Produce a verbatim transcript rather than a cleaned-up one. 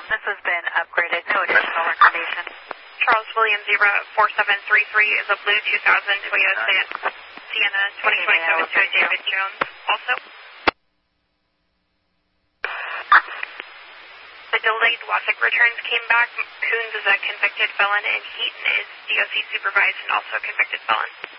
Um, this has been upgraded. No additional information. Charles William Zebra four seven three three is a blue two thousand Toyota Sienna twenty twenty-seven to a David Jones. Also, the delayed WASIC returns came back. Coons is a convicted felon and Heaton is D O C supervised and also a convicted felon.